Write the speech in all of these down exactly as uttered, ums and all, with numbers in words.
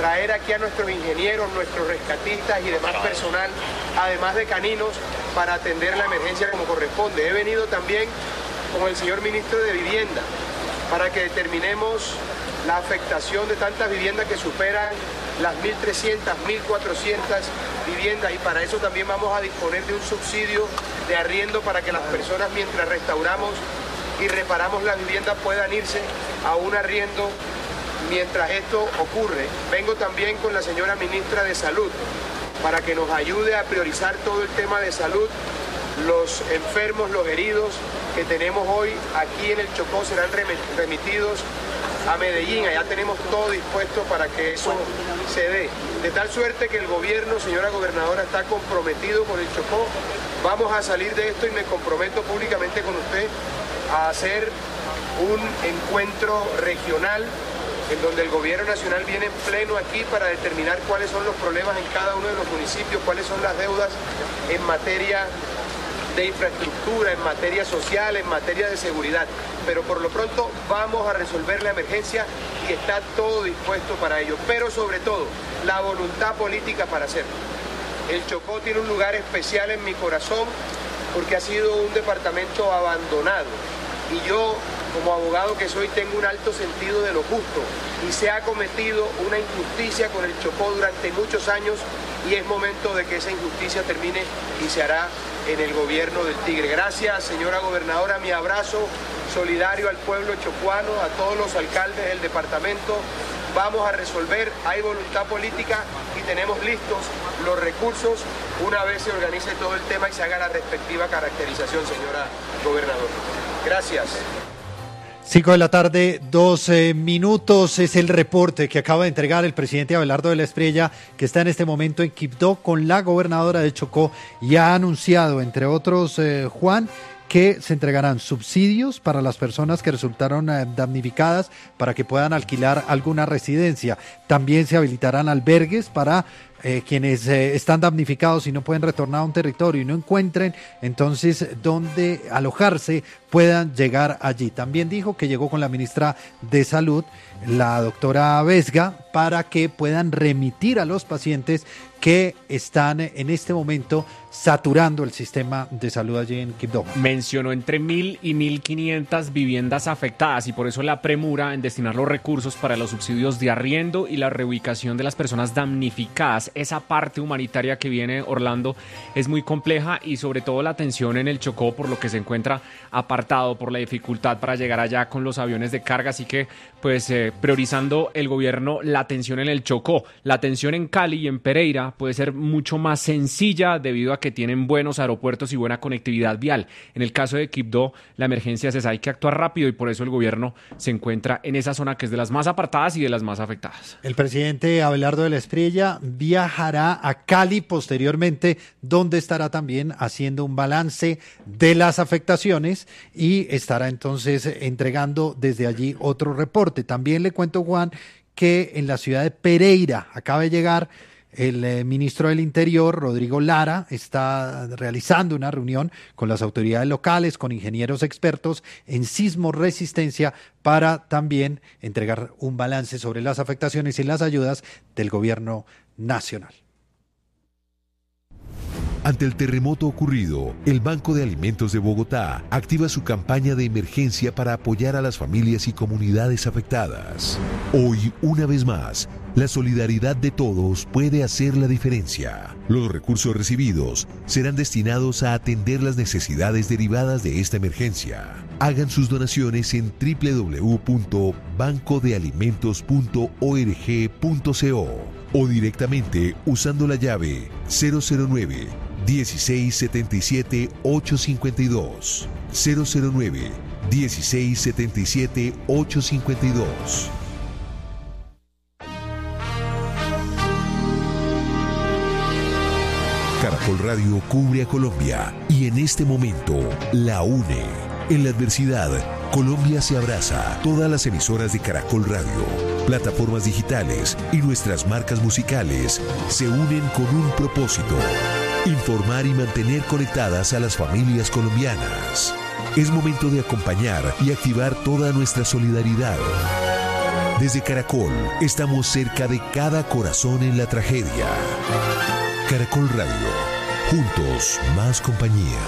traer aquí a nuestros ingenieros, nuestros rescatistas y demás personal, además de caninos, para atender la emergencia como corresponde. He venido también con el señor ministro de Vivienda para que determinemos la afectación de tantas viviendas que superan las mil trescientas, mil cuatrocientas viviendas, y para eso también vamos a disponer de un subsidio de arriendo para que las personas, mientras restauramos y reparamos las viviendas, puedan irse a un arriendo mientras esto ocurre. Vengo también con la señora ministra de Salud para que nos ayude a priorizar todo el tema de salud. Los enfermos, los heridos que tenemos hoy aquí en el Chocó serán remitidos a Medellín. Allá tenemos todo dispuesto para que eso se dé. De tal suerte que el gobierno, señora gobernadora, está comprometido con el Chocó. Vamos a salir de esto y me comprometo públicamente con usted a hacer un encuentro regional en donde el gobierno nacional viene en pleno aquí para determinar cuáles son los problemas en cada uno de los municipios, cuáles son las deudas en materia de infraestructura, en materia social, en materia de seguridad. Pero por lo pronto vamos a resolver la emergencia y está todo dispuesto para ello. Pero sobre todo, la voluntad política para hacerlo. El Chocó tiene un lugar especial en mi corazón porque ha sido un departamento abandonado. Y yo, como abogado que soy, tengo un alto sentido de lo justo. Y se ha cometido una injusticia con el Chocó durante muchos años y es momento de que esa injusticia termine y se hará en el gobierno del Tigre. Gracias, señora gobernadora, mi abrazo solidario al pueblo chocuano, a todos los alcaldes del departamento. Vamos a resolver, hay voluntad política y tenemos listos los recursos una vez se organice todo el tema y se haga la respectiva caracterización, señora gobernadora. Gracias. Cinco de la tarde, doce minutos, es el reporte que acaba de entregar el presidente Abelardo de la Espriella, que está en este momento en Quibdó con la gobernadora de Chocó y ha anunciado, entre otros, eh, Juan, que se entregarán subsidios para las personas que resultaron eh, damnificadas para que puedan alquilar alguna residencia. También se habilitarán albergues para eh, quienes eh, están damnificados y no pueden retornar a un territorio y no encuentren entonces dónde alojarse, puedan llegar allí. También dijo que llegó con la ministra de Salud, la doctora Vesga, para que puedan remitir a los pacientes que están en este momento saturando el sistema de salud allí en Quibdó. Mencionó entre mil y mil quinientas viviendas afectadas y por eso la premura en destinar los recursos para los subsidios de arriendo y la reubicación de las personas damnificadas. Esa parte humanitaria que viene, Orlando, es muy compleja y sobre todo la atención en el Chocó, por lo que se encuentra apartado por la dificultad para llegar allá con los aviones de carga, así que pues eh, priorizando el gobierno la atención en el Chocó. La atención en Cali y en Pereira puede ser mucho más sencilla debido a que tienen buenos aeropuertos y buena conectividad vial. En el caso de Quibdó, la emergencia es esa, hay que actuar rápido y por eso el gobierno se encuentra en esa zona que es de las más apartadas y de las más afectadas. El presidente Abelardo de la Espriella viajará a Cali posteriormente, donde estará también haciendo un balance de las afectaciones y estará entonces entregando desde allí otro reporte. También le cuento, Juan, que en la ciudad de Pereira acaba de llegar el eh, ministro del Interior, Rodrigo Lara, está realizando una reunión con las autoridades locales, con ingenieros expertos en sismo resistencia para también entregar un balance sobre las afectaciones y las ayudas del gobierno nacional. Ante el terremoto ocurrido, el Banco de Alimentos de Bogotá activa su campaña de emergencia para apoyar a las familias y comunidades afectadas. Hoy, una vez más, la solidaridad de todos puede hacer la diferencia. Los recursos recibidos serán destinados a atender las necesidades derivadas de esta emergencia. Hagan sus donaciones en doble u doble u doble u punto banco de alimentos punto org punto co o directamente usando la llave cero cero nueve, dieciséis setenta y siete, ochocientos cincuenta y dos. cero cero nueve, dieciséis setenta y siete, ochocientos cincuenta y dos. Caracol Radio cubre a Colombia y en este momento la une. En la adversidad, Colombia se abraza. Todas las emisoras de Caracol Radio, plataformas digitales y nuestras marcas musicales se unen con un propósito: informar y mantener conectadas a las familias colombianas. Es momento de acompañar y activar toda nuestra solidaridad. Desde Caracol estamos cerca de cada corazón en la tragedia. Caracol Radio, juntos más compañía.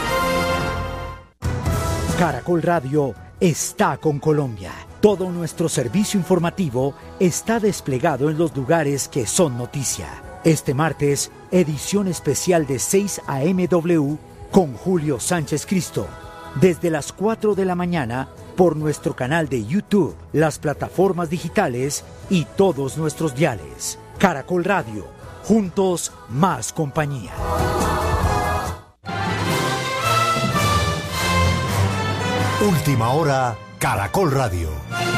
Caracol Radio está con Colombia. Todo nuestro servicio informativo está desplegado en los lugares que son noticia. Este martes, edición especial de seis a eme doble con Julio Sánchez Cristo. Desde las cuatro de la mañana, por nuestro canal de YouTube, las plataformas digitales y todos nuestros diales. Caracol Radio, juntos más compañía. Última hora, Caracol Radio.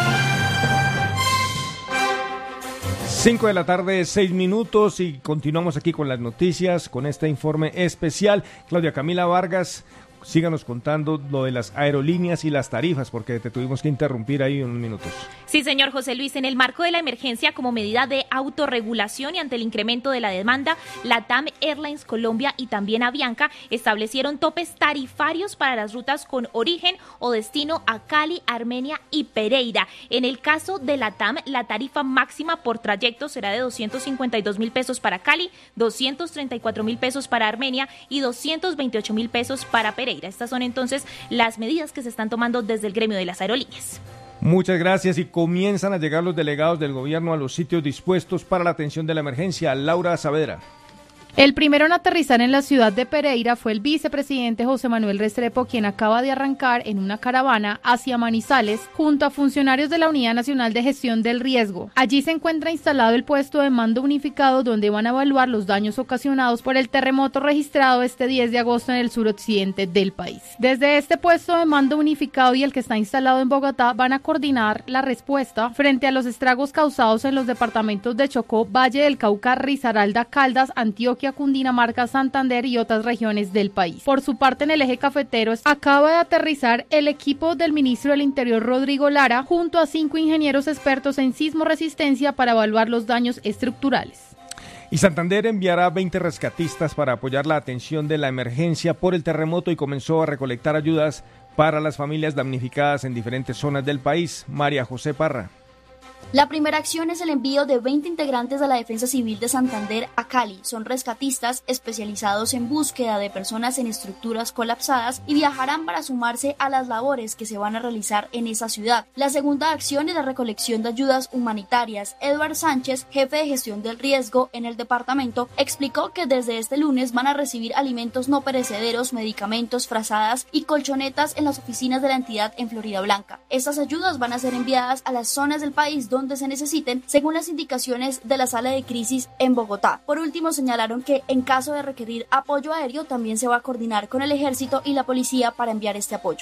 cinco de la tarde, seis minutos y continuamos aquí con las noticias, con este informe especial. Claudia Camila Vargas, síganos contando lo de las aerolíneas y las tarifas, porque te tuvimos que interrumpir ahí unos minutos. Sí, señor José Luis, en el marco de la emergencia como medida de autorregulación y ante el incremento de la demanda, LATAM Airlines Colombia y también Avianca establecieron topes tarifarios para las rutas con origen o destino a Cali, Armenia y Pereira. En el caso de LATAM, la tarifa máxima por trayecto será de doscientos cincuenta y dos mil pesos para Cali, doscientos treinta y cuatro mil pesos para Armenia y doscientos veintiocho mil pesos para Pereira. Estas son entonces las medidas que se están tomando desde el gremio de las aerolíneas. Muchas gracias y comienzan a llegar los delegados del gobierno a los sitios dispuestos para la atención de la emergencia. Laura Saavedra. El primero en aterrizar en la ciudad de Pereira fue el vicepresidente José Manuel Restrepo, quien acaba de arrancar en una caravana hacia Manizales junto a funcionarios de la Unidad Nacional de Gestión del Riesgo. Allí se encuentra instalado el puesto de mando unificado donde van a evaluar los daños ocasionados por el terremoto registrado este diez de agosto en el suroccidente del país. Desde este puesto de mando unificado y el que está instalado en Bogotá van a coordinar la respuesta frente a los estragos causados en los departamentos de Chocó, Valle del Cauca, Risaralda, Caldas, Antioquia, Cundinamarca, Santander y otras regiones del país. Por su parte, en el eje cafetero acaba de aterrizar el equipo del ministro del Interior, Rodrigo Lara, junto a cinco ingenieros expertos en sismo resistencia para evaluar los daños estructurales. Y Santander enviará veinte rescatistas para apoyar la atención de la emergencia por el terremoto y comenzó a recolectar ayudas para las familias damnificadas en diferentes zonas del país. María José Parra. La primera acción es el envío de veinte integrantes de la Defensa Civil de Santander a Cali. Son rescatistas especializados en búsqueda de personas en estructuras colapsadas y viajarán para sumarse a las labores que se van a realizar en esa ciudad. La segunda acción es la recolección de ayudas humanitarias. Edward Sánchez, jefe de gestión del riesgo en el departamento, explicó que desde este lunes van a recibir alimentos no perecederos, medicamentos, frazadas y colchonetas en las oficinas de la entidad en Florida Blanca. Estas ayudas van a ser enviadas a las zonas del país donde se necesiten, según las indicaciones de la sala de crisis en Bogotá. Por último, señalaron que en caso de requerir apoyo aéreo, también se va a coordinar con el ejército y la policía para enviar este apoyo.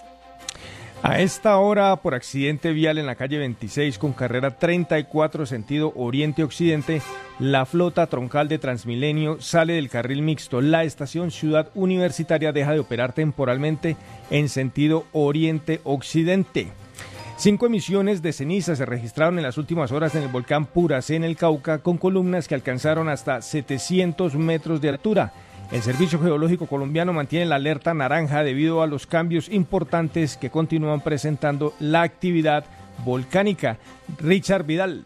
A esta hora, por accidente vial en la calle veintiséis con carrera treinta y cuatro sentido oriente-occidente, la flota troncal de Transmilenio sale del carril mixto. La estación Ciudad Universitaria deja de operar temporalmente en sentido oriente-occidente. Cinco emisiones de ceniza se registraron en las últimas horas en el volcán Puracé en el Cauca, con columnas que alcanzaron hasta setecientos metros de altura. El Servicio Geológico Colombiano mantiene la alerta naranja debido a los cambios importantes que continúan presentando la actividad volcánica. Richard Vidal.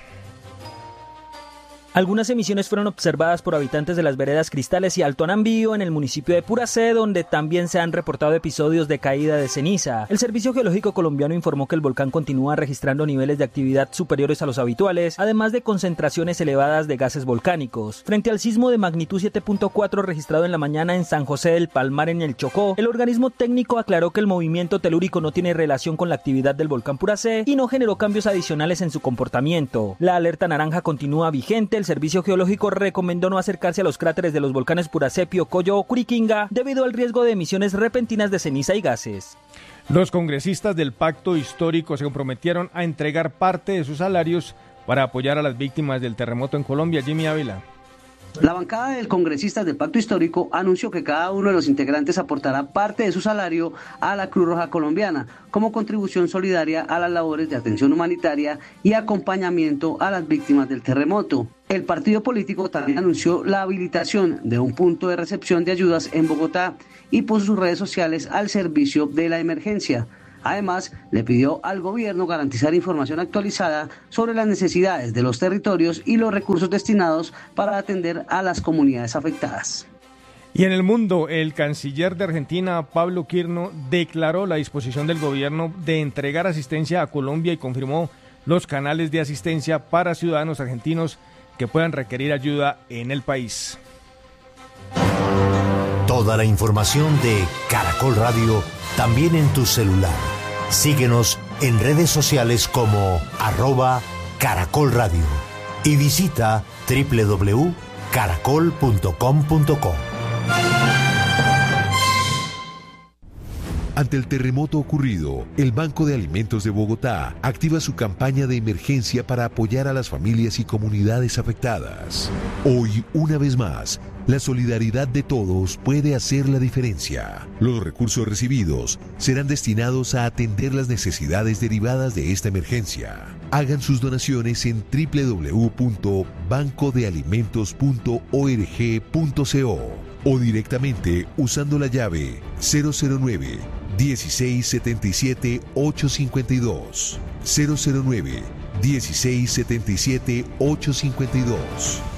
Algunas emisiones fueron observadas por habitantes de las veredas Cristales y Alto Anambío en el municipio de Puracé, donde también se han reportado episodios de caída de ceniza. El Servicio Geológico Colombiano informó que el volcán continúa registrando niveles de actividad superiores a los habituales, además de concentraciones elevadas de gases volcánicos. Frente al sismo de magnitud siete punto cuatro registrado en la mañana en San José del Palmar en el Chocó, el organismo técnico aclaró que el movimiento telúrico no tiene relación con la actividad del volcán Puracé y no generó cambios adicionales en su comportamiento. La alerta naranja continúa vigente. El Servicio Geológico recomendó no acercarse a los cráteres de los volcanes Puracé, Piocoyo o Curiquinga debido al riesgo de emisiones repentinas de ceniza y gases. Los congresistas del Pacto Histórico se comprometieron a entregar parte de sus salarios para apoyar a las víctimas del terremoto en Colombia. Jimmy Ávila. La bancada del congresistas del Pacto Histórico anunció que cada uno de los integrantes aportará parte de su salario a la Cruz Roja Colombiana como contribución solidaria a las labores de atención humanitaria y acompañamiento a las víctimas del terremoto. El partido político también anunció la habilitación de un punto de recepción de ayudas en Bogotá y puso sus redes sociales al servicio de la emergencia. Además, le pidió al gobierno garantizar información actualizada sobre las necesidades de los territorios y los recursos destinados para atender a las comunidades afectadas. Y en el mundo, el canciller de Argentina, Pablo Quirno, declaró la disposición del gobierno de entregar asistencia a Colombia y confirmó los canales de asistencia para ciudadanos argentinos que puedan requerir ayuda en el país. Toda la información de Caracol Radio también en tu celular. Síguenos en redes sociales como arroba Caracol Radio y visita doble u doble u doble u punto caracol punto com punto co. Ante el terremoto ocurrido, el Banco de Alimentos de Bogotá activa su campaña de emergencia para apoyar a las familias y comunidades afectadas. Hoy, una vez más, la solidaridad de todos puede hacer la diferencia. Los recursos recibidos serán destinados a atender las necesidades derivadas de esta emergencia. Hagan sus donaciones en doble u doble u doble u punto banco de alimentos punto org punto co o directamente usando la llave cero cero nueve, dieciséis setenta y siete, ochocientos cincuenta y dos. cero cero nueve, dieciséis setenta y siete, ochocientos cincuenta y dos.